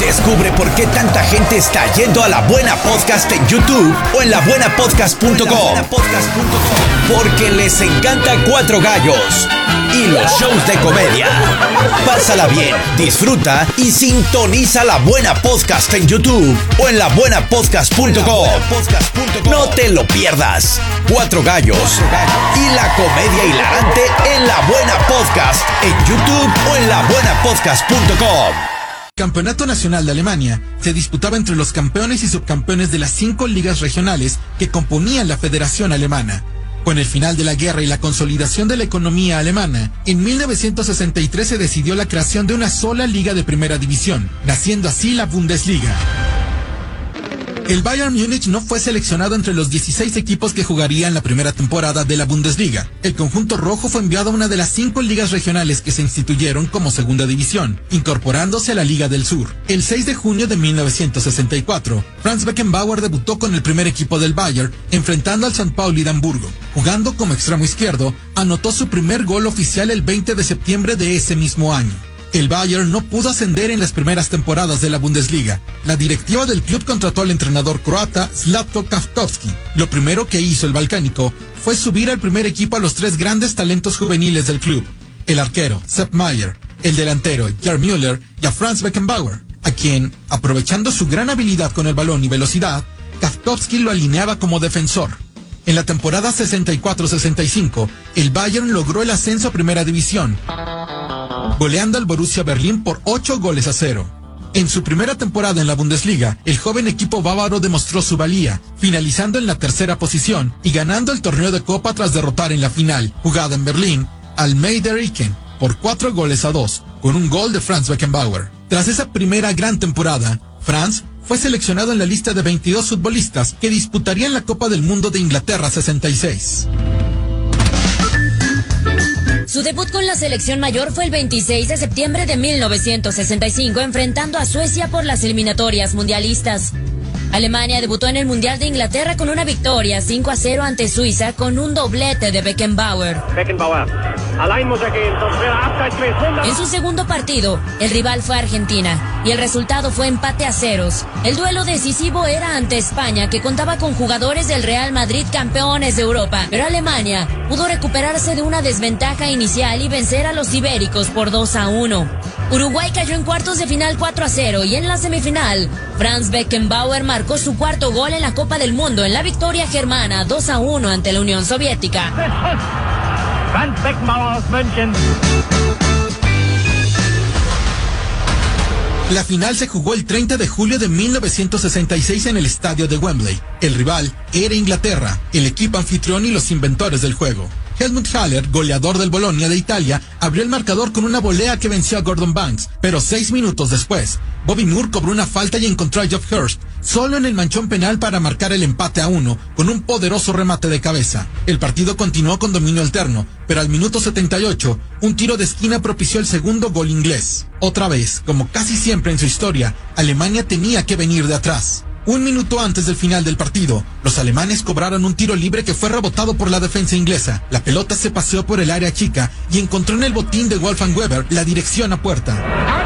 Descubre por qué tanta gente está yendo a La Buena Podcast en YouTube o en labuenapodcast.com. Porque les encanta Cuatro Gallos y los shows de comedia. Pásala bien, disfruta y sintoniza La Buena Podcast en YouTube o en labuenapodcast.com. No te lo pierdas. Cuatro Gallos y la comedia hilarante en La Buena Podcast en YouTube o en labuenapodcast.com. Campeonato Nacional de Alemania se disputaba entre los campeones y subcampeones de las 5 ligas regionales que componían la Federación Alemana. Con el final de la guerra y la consolidación de la economía alemana, en 1963 se decidió la creación de una sola liga de primera división, naciendo así la Bundesliga. El Bayern Múnich no fue seleccionado entre los 16 equipos que jugarían la primera temporada de la Bundesliga. El conjunto rojo fue enviado a una de las 5 ligas regionales que se instituyeron como segunda división, incorporándose a la Liga del Sur. El 6 de junio de 1964, Franz Beckenbauer debutó con el primer equipo del Bayern, enfrentando al St. Pauli de Hamburgo. Jugando como extremo izquierdo, anotó su primer gol oficial el 20 de septiembre de ese mismo año. El Bayern no pudo ascender en las primeras temporadas de la Bundesliga. La directiva del club contrató al entrenador croata Zlatko Kavkovski. Lo primero que hizo el balcánico fue subir al primer equipo a los 3 grandes talentos juveniles del club: el arquero Sepp Maier, el delantero Gerd Müller y a Franz Beckenbauer, a quien, aprovechando su gran habilidad con el balón y velocidad, Kavkovski lo alineaba como defensor. En la temporada 64-65, el Bayern logró el ascenso a primera división, goleando al Borussia Berlín por 8-0. En su primera temporada en la Bundesliga, el joven equipo bávaro demostró su valía, finalizando en la tercera posición y ganando el torneo de Copa tras derrotar en la final, jugada en Berlín, al Meideriken por 4-2, con un gol de Franz Beckenbauer. Tras esa primera gran temporada, Franz fue seleccionado en la lista de 22 futbolistas que disputarían la Copa del Mundo de Inglaterra 66. Su debut con la selección mayor fue el 26 de septiembre de 1965, enfrentando a Suecia por las eliminatorias mundialistas. Alemania debutó en el Mundial de Inglaterra con una victoria 5-0 ante Suiza con un doblete de Beckenbauer. En su segundo partido, el rival fue Argentina y el resultado fue empate a ceros. El duelo decisivo era ante España, que contaba con jugadores del Real Madrid, campeones de Europa, pero Alemania pudo recuperarse de una desventaja inicial y vencer a los ibéricos por 2-1. Uruguay cayó en cuartos de final 4-0 y en la semifinal, Franz Beckenbauer marcó su cuarto gol en la Copa del Mundo en la victoria germana 2-1 ante la Unión Soviética. Franz Beckenbauer aus München. La final se jugó el 30 de julio de 1966 en el estadio de Wembley. El rival era Inglaterra, el equipo anfitrión y los inventores del juego. Helmut Haller, goleador del Bologna de Italia, abrió el marcador con una volea que venció a Gordon Banks, pero 6 minutos después, Bobby Moore cobró una falta y encontró a Geoff Hurst solo en el manchón penal para marcar el empate a 1 con un poderoso remate de cabeza. El partido continuó con dominio alterno, pero al minuto 78, un tiro de esquina propició el segundo gol inglés. Otra vez, como casi siempre en su historia, Alemania tenía que venir de atrás. 1 minuto antes del final del partido, los alemanes cobraron un tiro libre que fue rebotado por la defensa inglesa. La pelota se paseó por el área chica y encontró en el botín de Wolfgang Weber la dirección a puerta.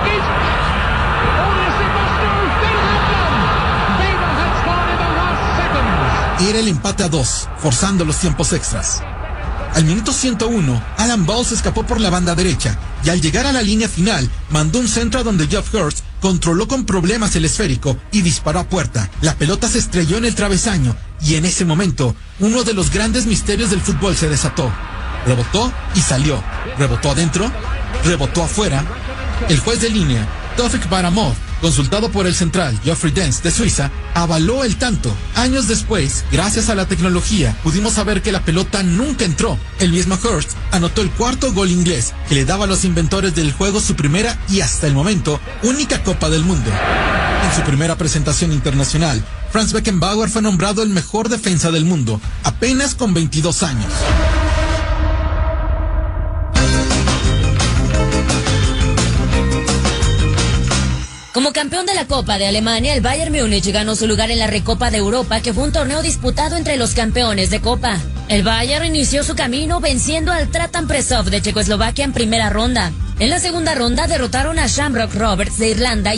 Era el empate a 2, forzando los tiempos extras. Al minuto 101, Alan Bowles escapó por la banda derecha y al llegar a la línea final, mandó un centro donde Geoff Hurst controló con problemas el esférico y disparó a puerta. La pelota se estrelló en el travesaño y en ese momento, uno de los grandes misterios del fútbol se desató. Rebotó y salió. Rebotó adentro, rebotó afuera. El juez de línea, Tofik Baramov, consultado por el central Geoffrey Dens de Suiza, avaló el tanto. Años después, gracias a la tecnología, pudimos saber que la pelota nunca entró. El mismo Hurst anotó el cuarto gol inglés, que le daba a los inventores del juego su primera y hasta el momento única Copa del Mundo. En su primera presentación internacional, Franz Beckenbauer fue nombrado el mejor defensa del mundo, apenas con 22 años. Como campeón de la Copa de Alemania, el Bayern Múnich ganó su lugar en la Recopa de Europa, que fue un torneo disputado entre los campeones de Copa. El Bayern inició su camino venciendo al Tratan Prešov de Checoslovaquia en primera ronda. En la segunda ronda derrotaron a Shamrock Rovers de Irlanda